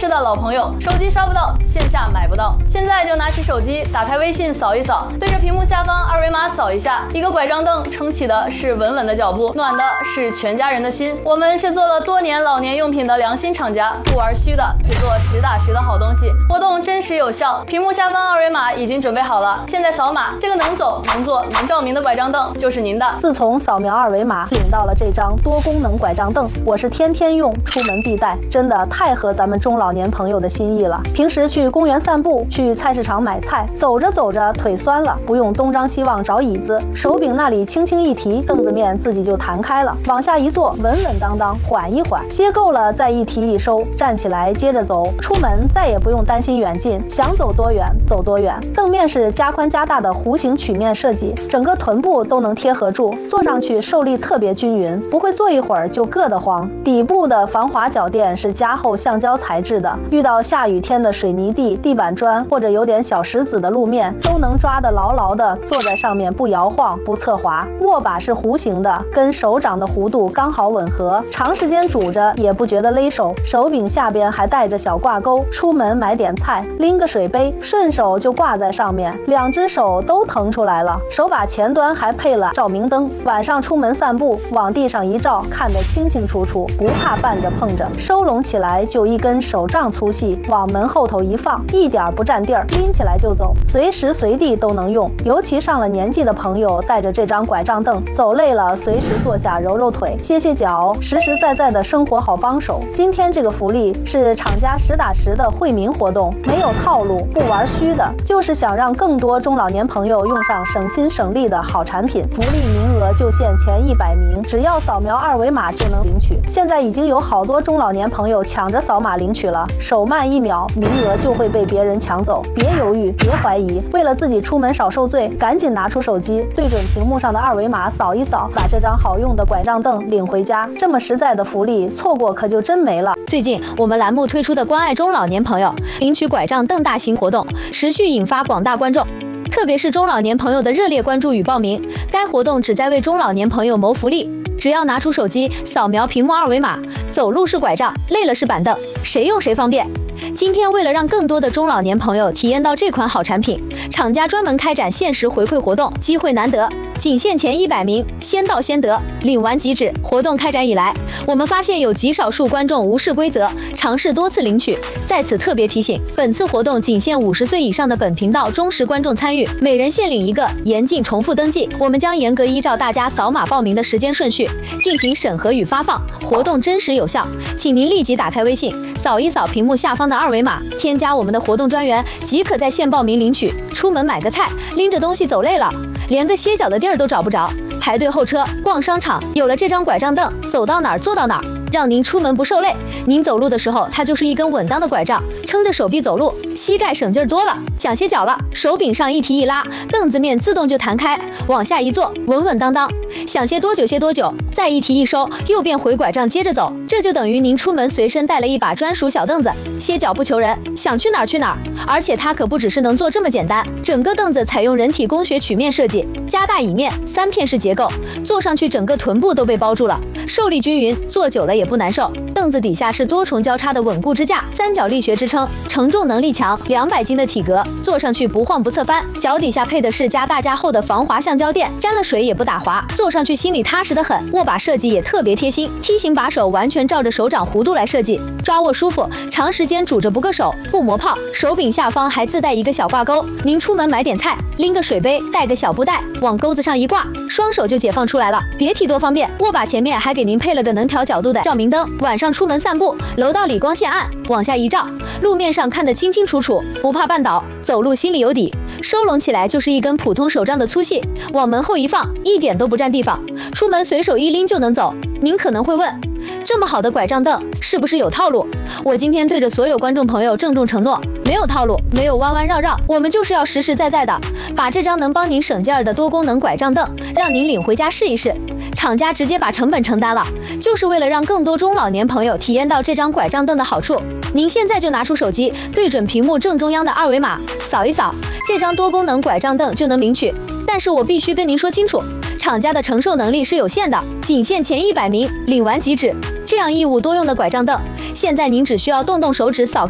市的老朋友，手机刷不到，线下买不到，现在就拿起手机，打开微信扫一扫，对着屏幕下方二维码扫一下，一个拐杖凳撑起的是稳稳的脚步，暖的是全家人的心。我们是做了多年老年用品的良心厂家，不玩虚的，只做实打实的好东西。活动真实有效，屏幕下方二维码已经准备好了，现在扫码，这个能走、能坐、能照明的拐杖凳就是您的。 自从扫描二维码领到了这张多功能拐杖凳，我是天天用，出门必带，真的太合咱们中老年朋友的心意了。平时去公园散步，去菜市场买菜，走着走着腿酸了，不用东张西望找椅子，手柄那里轻轻一提，凳子面自己就弹开了，往下一坐，稳稳当当，缓一缓，歇够了再一提一收，站起来接着走，出门再也不用担心远近，想走多远走多远。凳面是加宽加大的弧形曲面设计，整个臀部都能贴合住，坐上去受力特别均匀，不会坐一会儿就硌得慌。底部的防滑脚垫是加厚橡胶材质的，遇到下雨天的水泥地、地板砖或者有点小石子的路面，都能抓得牢牢的，坐在上面不摇晃不侧滑。握把是弧形的，跟手掌的弧度刚好吻合，长时间拄着也不觉得勒手。手柄下边还带着小挂钩，出门买点菜，拎个水杯，顺手就挂在上面，两只手都腾出来了。手把前端还配了照明灯，晚上出门散步，往地上一照，看得清清楚楚，不怕绊着碰着。收拢起来就一根手杖粗细，往门后头一放，一点不占地儿，拎起来就走，随时随地都能用。尤其上了年纪的朋友，带着这张拐杖凳，走累了随时坐下揉揉腿、歇歇脚，实实在在的生活好帮手。今天这个福利是厂家实打实的惠民活动，没有套路，不玩虚的，就是想让更多中老年朋友用上省心省力的好产品。福利名额就限前100名，只要扫描二维码就能领取。现在已经有好多中老年朋友抢着扫码领取了，手慢1秒，名额就会被别人抢走。别犹豫，别怀疑，为了自己出门少受罪，赶紧拿出手机，对准屏幕上的二维码扫一扫，把这张好用的拐杖凳领回家。这么实在的福利，错过可就真没了。 最近我们栏目推出的关爱中老年朋友领取拐杖凳大型活动，持续引发广大观众，特别是中老年朋友的热烈关注与报名。该活动旨在为中老年朋友谋福利，只要拿出手机扫描屏幕二维码，走路是拐杖，累了是板凳，谁用谁方便。今天为了让更多的中老年朋友体验到这款好产品，厂家专门开展限时回馈活动，机会难得，仅限前100名，先到先得，领完即止。活动开展以来，我们发现有极少数观众无视规则，尝试多次领取。在此特别提醒，本次活动仅限50岁以上的本频道忠实观众参与，每人限领1个，严禁重复登记。我们将严格依照大家扫码报名的时间顺序进行审核与发放，活动真实有效，请您立即打开微信，扫一扫屏幕下方的二维码，添加我们的活动专员，即可在线报名领取。出门买个菜，拎着东西走累了，连个歇脚的地儿都找不着，排队候车、逛商场，有了这张拐杖凳，走到哪儿坐到哪儿，让您出门不受累。您走路的时候，它就是一根稳当的拐杖，撑着手臂走路，膝盖省劲儿多了。想歇脚了，手柄上一提一拉，凳子面自动就弹开，往下一坐，稳稳当当。想歇多久歇多久，再一提一收，又变回拐杖接着走。这就等于您出门随身带了一把专属小凳子，歇脚不求人，想去哪儿去哪儿。而且它可不只是能坐这么简单，整个凳子采用人体工学曲面设计，加大椅面，3片式结构，坐上去整个臀部都被包住了，受力均匀，坐久了也不难受。凳子底下是多重交叉的稳固支架，三角力学支撑，承重能力强，200斤的体格，坐上去不晃不侧翻。脚底下配的是加大加厚的防滑橡胶垫，沾了水也不打滑，坐上去心里踏实得很。握把设计也特别贴心，梯形把手完全照着手掌弧度来设计，抓握舒服，长时间拄着不硌手，不磨泡。手柄下方还自带一个小挂钩，您出门买点菜，拎个水杯，带个小布袋，往钩子上一挂，双手就解放出来了，别提多方便。握把前面还给您配了个能调角度的照明灯，晚上出门散步，楼道里光线暗，往下一照，路面上看得清清楚楚，不怕绊倒，走路心里有底。收拢起来就是一根普通手杖的粗细，往门后一放，一点都不占地方，出门随手一拎就能走。您可能会问，这么好的拐杖凳是不是有套路？我今天对着所有观众朋友郑重承诺，没有套路，没有弯弯绕绕，我们就是要实实在在的把这张能帮您省劲儿的多功能拐杖凳让您领回家试一试。厂家直接把成本承担了，就是为了让更多中老年朋友体验到这张拐杖凳的好处。您现在就拿出手机，对准屏幕正中央的二维码，扫一扫，这张多功能拐杖凳就能领取。但是我必须跟您说清楚，厂家的承受能力是有限的，仅限前100名，领完即止。这样一物多用的拐杖凳，现在您只需要动动手指扫个